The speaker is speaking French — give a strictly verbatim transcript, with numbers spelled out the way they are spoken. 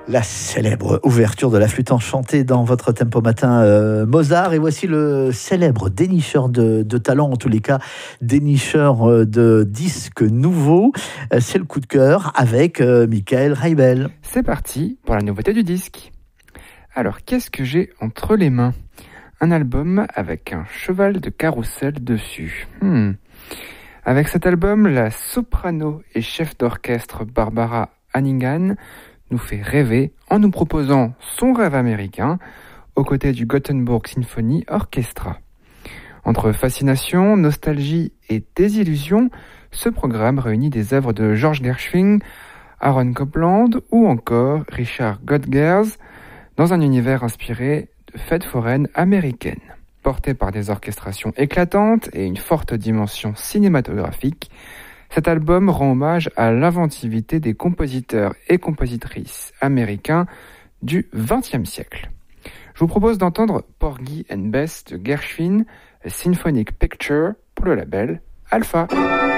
La célèbre ouverture de la flûte enchantée dans votre Tempo Matin euh, Mozart. Et voici le célèbre dénicheur de, de talent, en tous les cas dénicheur euh, de disques nouveaux. Euh, c'est le coup de cœur avec euh, Michael Reibel. C'est parti pour la nouveauté du disque. Alors, qu'est-ce que j'ai entre les mains ? Un album avec un cheval de carrousel dessus. Hmm. Avec cet album, la soprano et chef d'orchestre Barbara Hannigan nous fait rêver en nous proposant son rêve américain aux côtés du Gothenburg Symphony Orchestra. Entre fascination, nostalgie et désillusion, ce programme réunit des œuvres de George Gershwin, Aaron Copland ou encore Richard Rodgers dans un univers inspiré de fêtes foraines américaines. Porté par des orchestrations éclatantes et une forte dimension cinématographique, cet album rend hommage à l'inventivité des compositeurs et compositrices américains du vingtième siècle. Je vous propose d'entendre Porgy and Bess de Gershwin, A Symphonic Picture pour le label Alpha.